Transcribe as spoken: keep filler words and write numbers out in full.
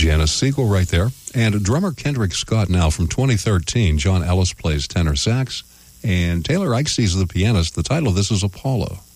Janice Siegel right there. And drummer Kendrick Scott now from twenty thirteen. John Ellis plays tenor sax. And Taylor Ikes is the pianist. The title of this is Apollo.